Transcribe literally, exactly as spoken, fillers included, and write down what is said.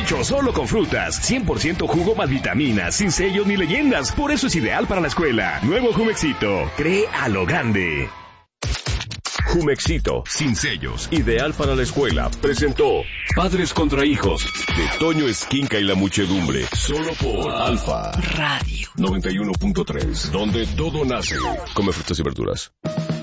Hecho solo con frutas, cien por ciento jugo más vitaminas, sin sellos ni leyendas. Por eso es ideal para la escuela. Nuevo Jumexito. Cree a lo grande. Jumexito, sin sellos, ideal para la escuela, presentó Padres contra Hijos, de Toño Esquinca y la muchedumbre, solo por Alfa Radio noventa y uno punto tres, donde todo nace. Come frutas y verduras.